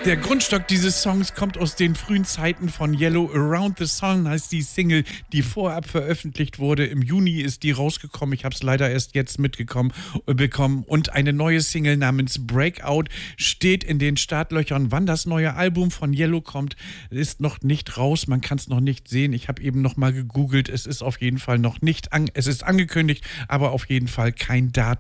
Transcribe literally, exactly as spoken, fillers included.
Der Grundstock dieses Songs kommt aus den frühen Zeiten von Yellow. Around the Sun heißt die Single, die vorab veröffentlicht wurde. Im Juni ist die rausgekommen. Ich habe es leider erst jetzt mitgekommen äh, bekommen. Und eine neue Single namens Breakout steht in den Startlöchern. Wann das neue Album von Yellow kommt, ist noch nicht raus. Man kann es noch nicht sehen. Ich habe eben noch mal gegoogelt. Es ist auf jeden Fall noch nicht an, es ist angekündigt, aber auf jeden Fall kein Datum